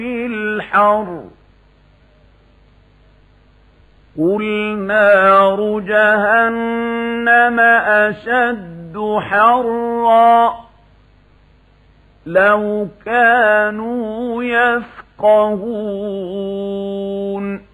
الحر قل نار جهنم أشد حرا لو كانوا يفقهون